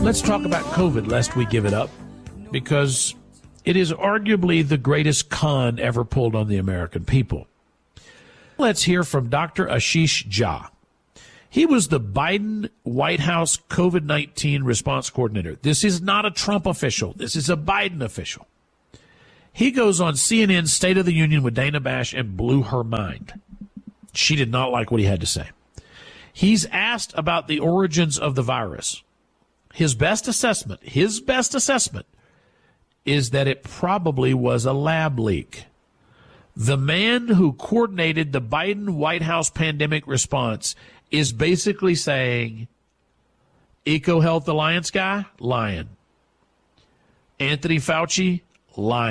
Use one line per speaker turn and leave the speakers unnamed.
Let's talk about COVID, lest we give it up, because it is arguably the greatest con ever pulled on the American people. Let's hear from Dr. Ashish Jha. He was the Biden White House COVID-19 response coordinator. This is not a Trump official. This is a Biden official. He goes on CNN's State of the Union with Dana Bash and blew her mind. She did not like what he had to say. He's asked about the origins of the virus. His best assessment is that it probably was a lab leak. The man who coordinated the Biden White House pandemic response is basically saying, EcoHealth Alliance guy, lying. Anthony Fauci, lying.